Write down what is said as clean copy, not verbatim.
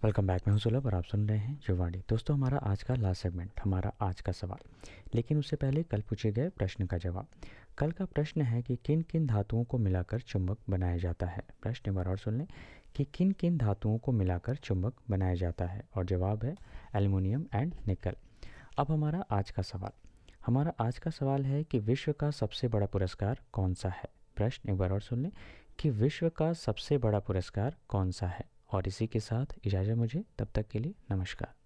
Welcome back. मैं हूं सुलभ और आप सुन रहे हैं जुवाड़ी। दोस्तों, हमारा आज का लास्ट सेगमेंट, हमारा आज का सवाल। लेकिन उससे पहले कल पूछे गए प्रश्न का जवाब। कल का प्रश्न है कि किन किन धातुओं को मिलाकर चुंबक बनाया जाता है। प्रश्न एक बार और सुन लें कि किन किन धातुओं को मिलाकर चुंबक बनाया जाता है, और जवाब है एल्युमिनियम एंड निकल। अब हमारा आज का सवाल है कि विश्व का सबसे बड़ा पुरस्कार कौन सा है। प्रश्न एक बार और सुन लें कि विश्व का सबसे बड़ा पुरस्कार कौन सा है। और इसी के साथ इजाज़त मुझे, तब तक के लिए नमस्कार।